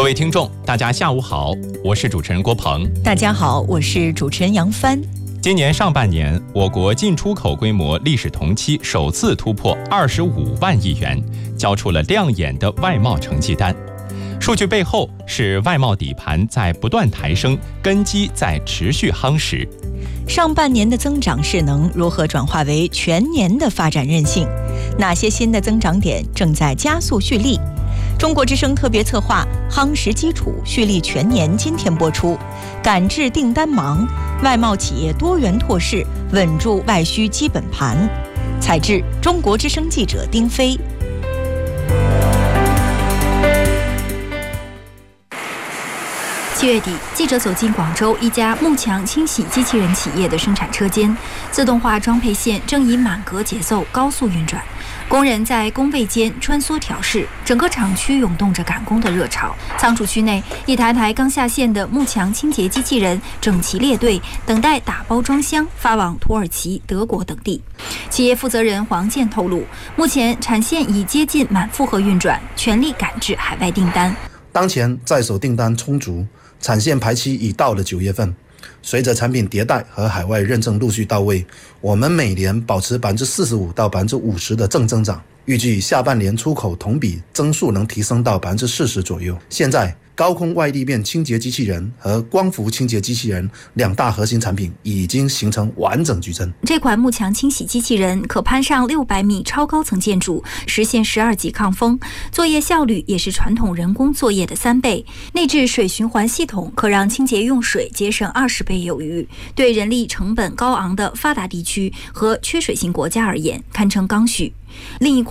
位听众，大家下午好，我是主持人郭鹏。 大家好，我是主持人杨帆。 今年上半年，我国进出口规模历史同期首次突破25万亿元，交出了亮眼的外贸成绩单。数据背后是外贸底盘在不断抬升，根基在持续夯实。 上半年的增长势能如何转化为全年的发展韧性？哪些新的增长点正在加速蓄力？中国之声特别策划夯实基础，蓄力全年今天播出。赶制订单忙，外贸企业多元拓市，稳住外需基本盘。采制中国之声记者丁飞。 7月底，记者走进广州一家幕墙清洗机器人企业的生产车间，自动化装配线正以满格节奏高速运转，工人在工位间穿梭调试，整个厂区涌动着赶工的热潮。仓储区内，一台台刚下线的幕墙清洁机器人整齐列队，等待打包装箱发往土耳其、德国等地。企业负责人黄健透露，目前产线已接近满负荷运转，全力赶制海外订单。 当前在手订单充足，产线排期已到了9月份。随着产品迭代和海外认证陆续到位，我们每年保持45%到50%的正增长，预计下半年出口同比增速能提升到40%左右。现在高空外立面清洁机器人和光伏清洁机器人两大核心产品已经形成完整矩阵。 这款幕墙清洗机器人可攀上600米超高层建筑，实现12级抗风，作业效率也是传统人工作业的3倍。内置水循环系统可让清洁用水节省20倍有余，对人力成本高昂的发达地区和缺水性国家而言，堪称刚需。另一